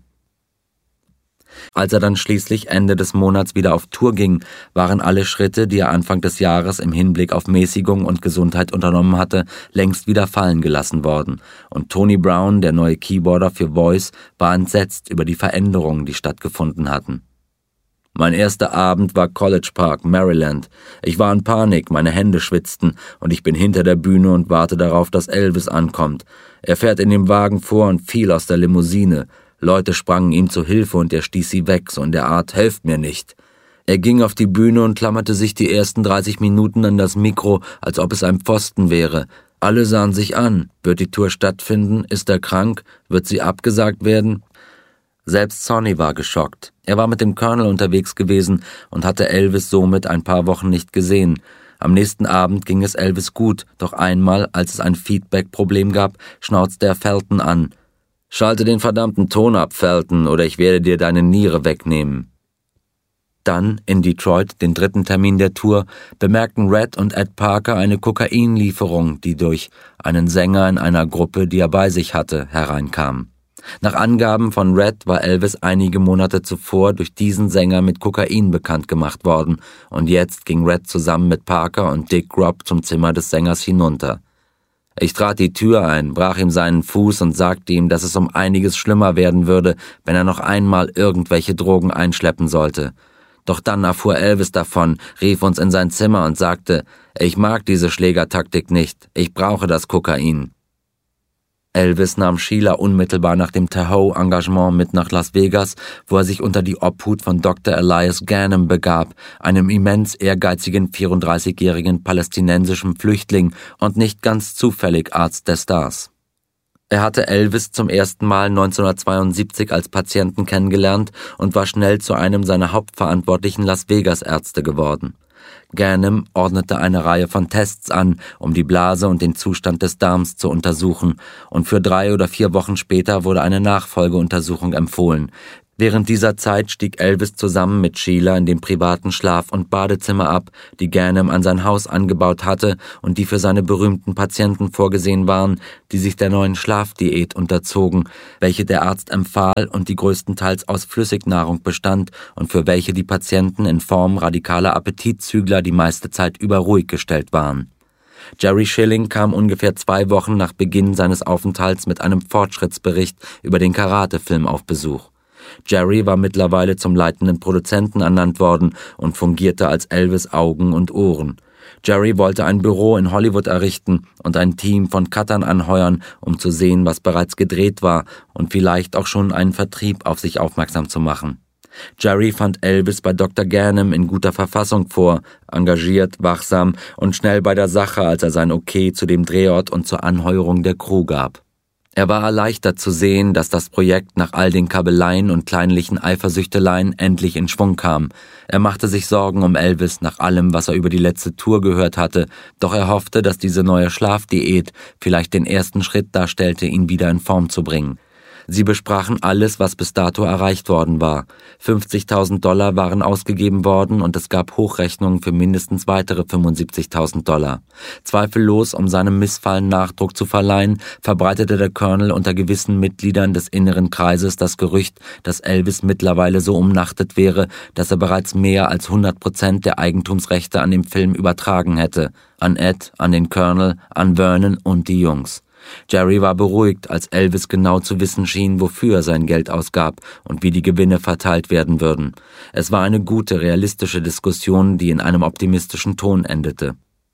Als er dann schließlich Ende des Monats wieder auf Tour ging, waren alle Schritte, die er Anfang des Jahres im Hinblick auf Mäßigung und Gesundheit unternommen hatte, längst wieder fallen gelassen worden, und Tony Brown, der neue Keyboarder für Voice, war entsetzt über die Veränderungen, die stattgefunden hatten. Mein erster Abend war College Park, Maryland. Ich war in Panik, meine Hände schwitzten, und ich bin hinter der Bühne und warte darauf, dass Elvis ankommt. Er fährt in dem Wagen vor und fiel aus der Limousine. Leute sprangen ihm zu Hilfe und er stieß sie weg, so in der Art, helft mir nicht. Er ging auf die Bühne und klammerte sich die ersten dreißig Minuten an das Mikro, als ob es ein Pfosten wäre. Alle sahen sich an. Wird die Tour stattfinden? Ist er krank? Wird sie abgesagt werden? Selbst Sonny war geschockt. Er war mit dem Colonel unterwegs gewesen und hatte Elvis somit ein paar Wochen nicht gesehen. Am nächsten Abend ging es Elvis gut, doch einmal, als es ein Feedback-Problem gab, schnauzte er Felton an. »Schalte den verdammten Ton ab, Felton, oder ich werde dir deine Niere wegnehmen.« Dann, in Detroit, den dritten Termin der Tour, bemerkten Red und Ed Parker eine Kokainlieferung, die durch einen Sänger in einer Gruppe, die er bei sich hatte, hereinkam. Nach Angaben von Red war Elvis einige Monate zuvor durch diesen Sänger mit Kokain bekannt gemacht worden, und jetzt ging Red zusammen mit Parker und Dick Grobb zum Zimmer des Sängers hinunter. Ich trat die Tür ein, brach ihm seinen Fuß und sagte ihm, dass es um einiges schlimmer werden würde, wenn er noch einmal irgendwelche Drogen einschleppen sollte. Doch dann erfuhr Elvis davon, rief uns in sein Zimmer und sagte, ich mag diese Schlägertaktik nicht, ich brauche das Kokain. Elvis nahm Sheila unmittelbar nach dem Tahoe-Engagement mit nach Las Vegas, wo er sich unter die Obhut von Doktor Elias Ganem begab, einem immens ehrgeizigen vierunddreißigjährigen palästinensischen Flüchtling und nicht ganz zufällig Arzt der Stars. Er hatte Elvis zum ersten Mal neunzehnhundertzweiundsiebzig als Patienten kennengelernt und war schnell zu einem seiner hauptverantwortlichen Las Vegas-Ärzte geworden. Ganem ordnete eine Reihe von Tests an, um die Blase und den Zustand des Darms zu untersuchen, und für drei oder vier Wochen später wurde eine Nachfolgeuntersuchung empfohlen. Während dieser Zeit stieg Elvis zusammen mit Sheila in dem privaten Schlaf- und Badezimmer ab, die Ganem an sein Haus angebaut hatte und die für seine berühmten Patienten vorgesehen waren, die sich der neuen Schlafdiät unterzogen, welche der Arzt empfahl und die größtenteils aus Flüssignahrung bestand und für welche die Patienten in Form radikaler Appetitzügler die meiste Zeit über ruhig gestellt waren. Jerry Schilling kam ungefähr zwei Wochen nach Beginn seines Aufenthalts mit einem Fortschrittsbericht über den Karatefilm auf Besuch. Jerry war mittlerweile zum leitenden Produzenten ernannt worden und fungierte als Elvis' Augen und Ohren. Jerry wollte ein Büro in Hollywood errichten und ein Team von Cuttern anheuern, um zu sehen, was bereits gedreht war und vielleicht auch schon einen Vertrieb auf sich aufmerksam zu machen. Jerry fand Elvis bei Doktor Ganem in guter Verfassung vor, engagiert, wachsam und schnell bei der Sache, als er sein Okay zu dem Drehort und zur Anheuerung der Crew gab. Er war erleichtert zu sehen, dass das Projekt nach all den Kabeleien und kleinlichen Eifersüchteleien endlich in Schwung kam. Er machte sich Sorgen um Elvis nach allem, was er über die letzte Tour gehört hatte, doch er hoffte, dass diese neue Schlafdiät vielleicht den ersten Schritt darstellte, ihn wieder in Form zu bringen. Sie besprachen alles, was bis dato erreicht worden war. fünfzigtausend Dollar waren ausgegeben worden und es gab Hochrechnungen für mindestens weitere fünfundsiebzigtausend Dollar. Zweifellos, um seinem Missfallen Nachdruck zu verleihen, verbreitete der Colonel unter gewissen Mitgliedern des inneren Kreises das Gerücht, dass Elvis mittlerweile so umnachtet wäre, dass er bereits mehr als hundert Prozent der Eigentumsrechte an dem Film übertragen hätte. An Ed, an den Colonel, an Vernon und die Jungs. Jerry war beruhigt, als Elvis genau zu wissen schien, wofür er sein Geld ausgab und wie die Gewinne verteilt werden würden. Es war eine gute, realistische Diskussion, die in einem optimistischen Ton endete.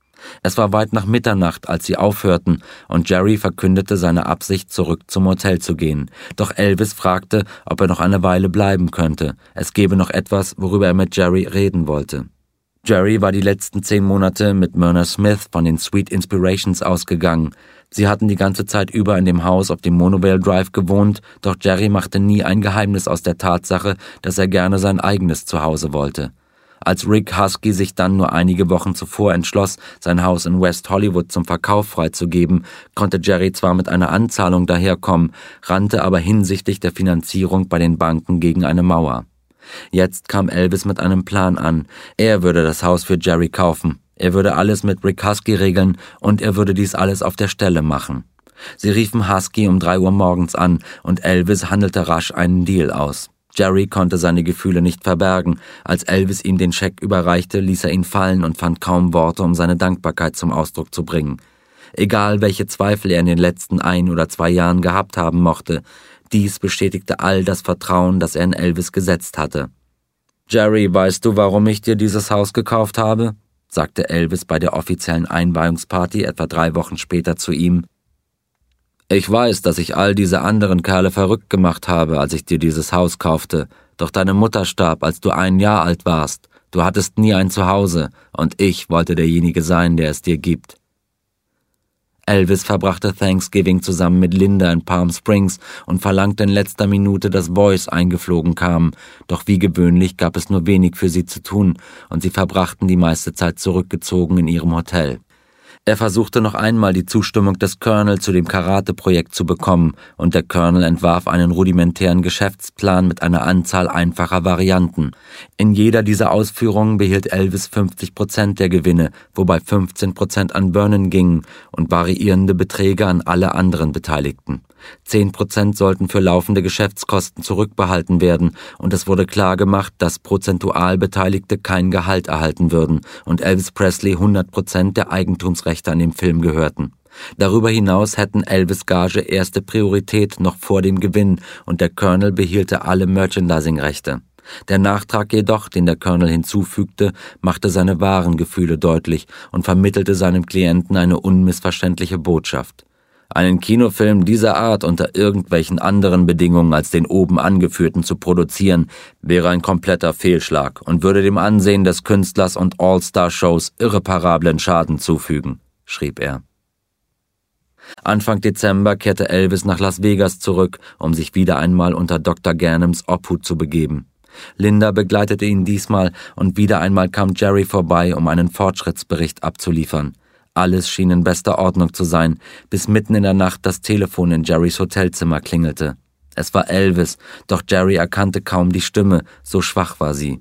Es war weit nach Mitternacht, als sie aufhörten, und Jerry verkündete seine Absicht, zurück zum Hotel zu gehen. Doch Elvis fragte, ob er noch eine Weile bleiben könnte. Es gebe noch etwas, worüber er mit Jerry reden wollte. Jerry war die letzten zehn Monate mit Myrna Smith von den Sweet Inspirations ausgegangen. Sie hatten die ganze Zeit über in dem Haus auf dem Monovale Drive gewohnt, doch Jerry machte nie ein Geheimnis aus der Tatsache, dass er gerne sein eigenes Zuhause wollte. Als Rick Husky sich dann nur einige Wochen zuvor entschloss, sein Haus in West Hollywood zum Verkauf freizugeben, konnte Jerry zwar mit einer Anzahlung daherkommen, rannte aber hinsichtlich der Finanzierung bei den Banken gegen eine Mauer. Jetzt kam Elvis mit einem Plan an. Er würde das Haus für Jerry kaufen. Er würde alles mit Rick Husky regeln und er würde dies alles auf der Stelle machen. Sie riefen Husky um drei Uhr morgens an und Elvis handelte rasch einen Deal aus. Jerry konnte seine Gefühle nicht verbergen. Als Elvis ihm den Scheck überreichte, ließ er ihn fallen und fand kaum Worte, um seine Dankbarkeit zum Ausdruck zu bringen. Egal, welche Zweifel er in den letzten ein oder zwei Jahren gehabt haben mochte, dies bestätigte all das Vertrauen, das er in Elvis gesetzt hatte. »Jerry, weißt du, warum ich dir dieses Haus gekauft habe?« sagte Elvis bei der offiziellen Einweihungsparty etwa drei Wochen später zu ihm. »Ich weiß, dass ich all diese anderen Kerle verrückt gemacht habe, als ich dir dieses Haus kaufte. Doch deine Mutter starb, als du ein Jahr alt warst. Du hattest nie ein Zuhause, und ich wollte derjenige sein, der es dir gibt.« Elvis verbrachte Thanksgiving zusammen mit Linda in Palm Springs und verlangte in letzter Minute, dass Boys eingeflogen kamen. Doch wie gewöhnlich gab es nur wenig für sie zu tun, und sie verbrachten die meiste Zeit zurückgezogen in ihrem Hotel. Er versuchte noch einmal die Zustimmung des Colonel zu dem Karate-Projekt zu bekommen, und der Colonel entwarf einen rudimentären Geschäftsplan mit einer Anzahl einfacher Varianten. In jeder dieser Ausführungen behielt Elvis fünfzig Prozent der Gewinne, wobei fünfzehn Prozent an Vernon gingen und variierende Beträge an alle anderen Beteiligten. Zehn Prozent sollten für laufende Geschäftskosten zurückbehalten werden, und es wurde klargemacht, dass prozentual Beteiligte kein Gehalt erhalten würden und Elvis Presley hundert Prozent der Eigentumsrechte an dem Film gehörten. Darüber hinaus hätten Elvis' Gage erste Priorität noch vor dem Gewinn und der Colonel behielte alle Merchandising-Rechte. Der Nachtrag jedoch, den der Colonel hinzufügte, machte seine wahren Gefühle deutlich und vermittelte seinem Klienten eine unmissverständliche Botschaft. Einen Kinofilm dieser Art unter irgendwelchen anderen Bedingungen als den oben angeführten zu produzieren, wäre ein kompletter Fehlschlag und würde dem Ansehen des Künstlers und All-Star-Shows irreparablen Schaden zufügen, schrieb er. Anfang Dezember kehrte Elvis nach Las Vegas zurück, um sich wieder einmal unter Doktor Ghanems Obhut zu begeben. Linda begleitete ihn diesmal und wieder einmal kam Jerry vorbei, um einen Fortschrittsbericht abzuliefern. Alles schien in bester Ordnung zu sein, bis mitten in der Nacht das Telefon in Jerrys Hotelzimmer klingelte. Es war Elvis, doch Jerry erkannte kaum die Stimme, so schwach war sie.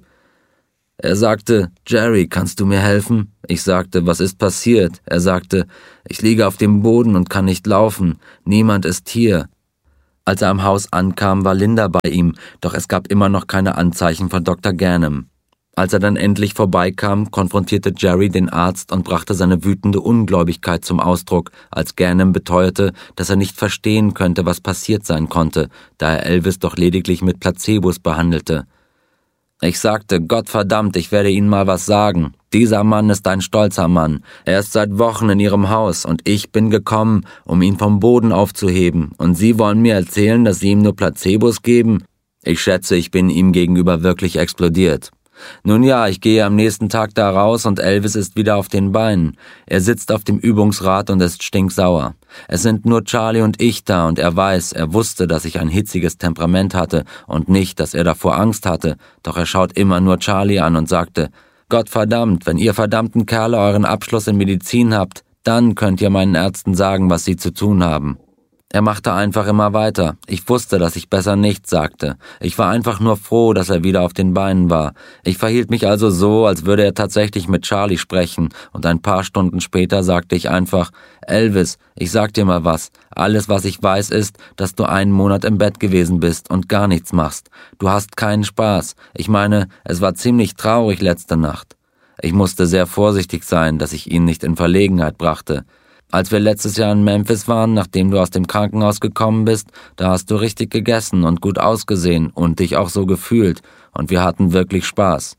Er sagte, »Jerry, kannst du mir helfen?« Ich sagte, »Was ist passiert?« Er sagte, »Ich liege auf dem Boden und kann nicht laufen. Niemand ist hier.« Als er am Haus ankam, war Linda bei ihm, doch es gab immer noch keine Anzeichen von Doktor Ghanem. Als er dann endlich vorbeikam, konfrontierte Jerry den Arzt und brachte seine wütende Ungläubigkeit zum Ausdruck, als Ghanem beteuerte, dass er nicht verstehen könnte, was passiert sein konnte, da er Elvis doch lediglich mit Placebos behandelte. Ich sagte, Gottverdammt, ich werde Ihnen mal was sagen. Dieser Mann ist ein stolzer Mann. Er ist seit Wochen in Ihrem Haus und ich bin gekommen, um ihn vom Boden aufzuheben. Und Sie wollen mir erzählen, dass Sie ihm nur Placebos geben? Ich schätze, ich bin ihm gegenüber wirklich explodiert. Nun ja, ich gehe am nächsten Tag da raus und Elvis ist wieder auf den Beinen. Er sitzt auf dem Übungsrad und ist stinksauer. Es sind nur Charlie und ich da und er weiß, er wusste, dass ich ein hitziges Temperament hatte und nicht, dass er davor Angst hatte, doch er schaut immer nur Charlie an und sagte, Gottverdammt, wenn ihr verdammten Kerle euren Abschluss in Medizin habt, dann könnt ihr meinen Ärzten sagen, was sie zu tun haben. Er machte einfach immer weiter. Ich wusste, dass ich besser nichts sagte. Ich war einfach nur froh, dass er wieder auf den Beinen war. Ich verhielt mich also so, als würde er tatsächlich mit Charlie sprechen, und ein paar Stunden später sagte ich einfach, Elvis, ich sag dir mal was. Alles, was ich weiß, ist, dass du einen Monat im Bett gewesen bist und gar nichts machst. Du hast keinen Spaß. Ich meine, es war ziemlich traurig letzte Nacht. Ich musste sehr vorsichtig sein, dass ich ihn nicht in Verlegenheit brachte. Als wir letztes Jahr in Memphis waren, nachdem du aus dem Krankenhaus gekommen bist, da hast du richtig gegessen und gut ausgesehen und dich auch so gefühlt, und wir hatten wirklich Spaß.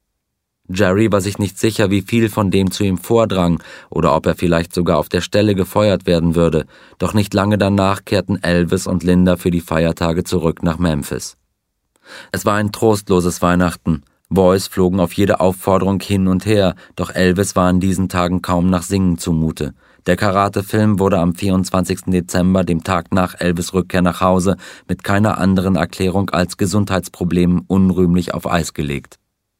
Jerry war sich nicht sicher, wie viel von dem zu ihm vordrang oder ob er vielleicht sogar auf der Stelle gefeuert werden würde, doch nicht lange danach kehrten Elvis und Linda für die Feiertage zurück nach Memphis. Es war ein trostloses Weihnachten. Boys flogen auf jede Aufforderung hin und her, doch Elvis war an diesen Tagen kaum nach Singen zumute. Der Karate-Film wurde am vierundzwanzigsten Dezember, dem Tag nach Elvis' Rückkehr nach Hause, mit keiner anderen Erklärung als Gesundheitsproblemen unrühmlich auf Eis gelegt.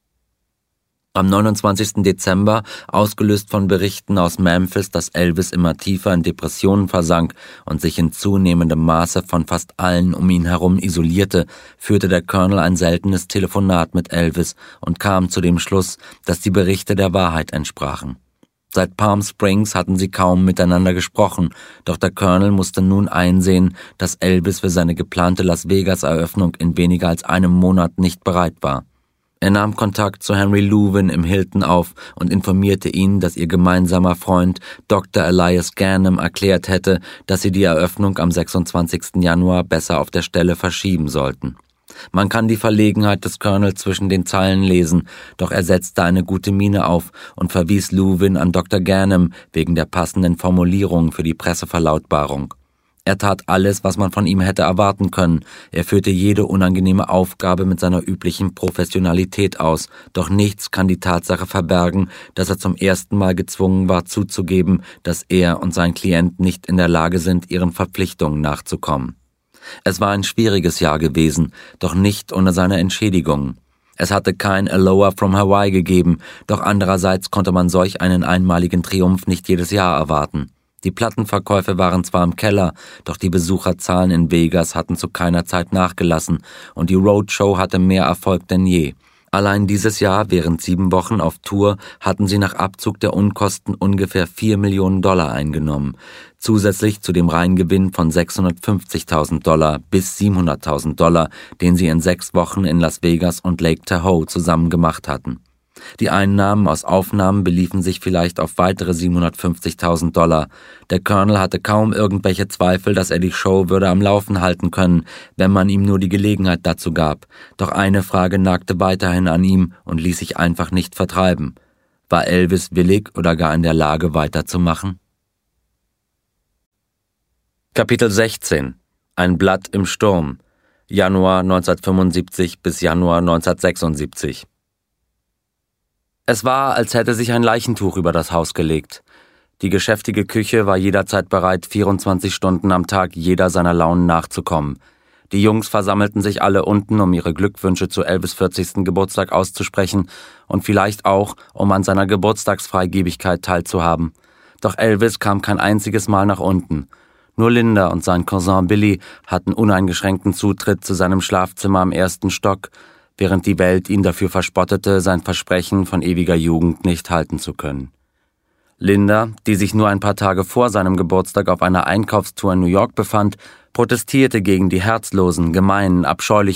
Am neunundzwanzigsten Dezember, ausgelöst von Berichten aus Memphis, dass Elvis immer tiefer in Depressionen versank und sich in zunehmendem Maße von fast allen um ihn herum isolierte, führte der Colonel ein seltenes Telefonat mit Elvis und kam zu dem Schluss, dass die Berichte der Wahrheit entsprachen. Seit Palm Springs hatten sie kaum miteinander gesprochen, doch der Colonel musste nun einsehen, dass Elvis für seine geplante Las Vegas-Eröffnung in weniger als einem Monat nicht bereit war. Er nahm Kontakt zu Henry Lewin im Hilton auf und informierte ihn, dass ihr gemeinsamer Freund Doktor Elias Ghanem erklärt hätte, dass sie die Eröffnung am sechsundzwanzigsten Januar besser auf der Stelle verschieben sollten. Man kann die Verlegenheit des Colonels zwischen den Zeilen lesen, doch er setzte eine gute Miene auf und verwies Lewin an Doktor Ghanem wegen der passenden Formulierung für die Presseverlautbarung. Er tat alles, was man von ihm hätte erwarten können. Er führte jede unangenehme Aufgabe mit seiner üblichen Professionalität aus, doch nichts kann die Tatsache verbergen, dass er zum ersten Mal gezwungen war zuzugeben, dass er und sein Klient nicht in der Lage sind, ihren Verpflichtungen nachzukommen. Es war ein schwieriges Jahr gewesen, doch nicht ohne seine Entschädigungen. Es hatte kein Aloha from Hawaii gegeben, doch andererseits konnte man solch einen einmaligen Triumph nicht jedes Jahr erwarten. Die Plattenverkäufe waren zwar im Keller, doch die Besucherzahlen in Vegas hatten zu keiner Zeit nachgelassen und die Roadshow hatte mehr Erfolg denn je. Allein dieses Jahr, während sieben Wochen auf Tour, hatten sie nach Abzug der Unkosten ungefähr vier Millionen Dollar eingenommen, zusätzlich zu dem Reingewinn von sechshundertfünfzigtausend Dollar bis siebenhunderttausend Dollar, den sie in sechs Wochen in Las Vegas und Lake Tahoe zusammen gemacht hatten. Die Einnahmen aus Aufnahmen beliefen sich vielleicht auf weitere siebenhundertfünfzigtausend Dollar. Der Colonel hatte kaum irgendwelche Zweifel, dass er die Show würde am Laufen halten können, wenn man ihm nur die Gelegenheit dazu gab. Doch eine Frage nagte weiterhin an ihm und ließ sich einfach nicht vertreiben. War Elvis willig oder gar in der Lage, weiterzumachen? Kapitel sechzehn. Ein Blatt im Sturm. Januar neunzehnhundertfünfundsiebzig bis Januar neunzehnhundertsechsundsiebzig. Es war, als hätte sich ein Leichentuch über das Haus gelegt. Die geschäftige Küche war jederzeit bereit, vierundzwanzig Stunden am Tag jeder seiner Launen nachzukommen. Die Jungs versammelten sich alle unten, um ihre Glückwünsche zu Elvis' vierzigsten Geburtstag auszusprechen und vielleicht auch, um an seiner Geburtstagsfreigebigkeit teilzuhaben. Doch Elvis kam kein einziges Mal nach unten. Nur Linda und sein Cousin Billy hatten uneingeschränkten Zutritt zu seinem Schlafzimmer am ersten Stock, während die Welt ihn dafür verspottete, sein Versprechen von ewiger Jugend nicht halten zu können. Linda, die sich nur ein paar Tage vor seinem Geburtstag auf einer Einkaufstour in New York befand, protestierte gegen die herzlosen, gemeinen, abscheulichen